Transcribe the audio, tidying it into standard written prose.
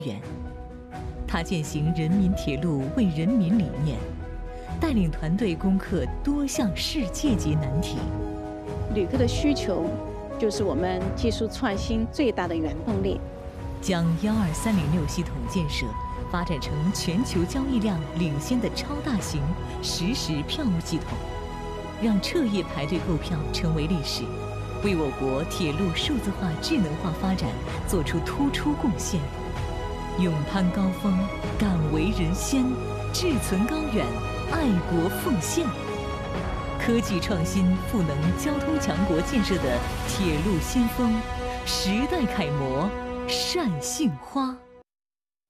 员。他践行人民铁路为人民理念，带领团队攻克多项世界级难题。 旅客的需求就是我们技术创新最大的原动力。 将12306系统建设发展成全球交易量领先的超大型实时票务系统，让彻夜排队购票成为历史，为我国铁路数字化智能化发展做出突出贡献。勇攀高峰，敢为人先，志存高远，爱国奉献。科技创新赋能交通强国建设的铁路先锋，时代楷模单杏花。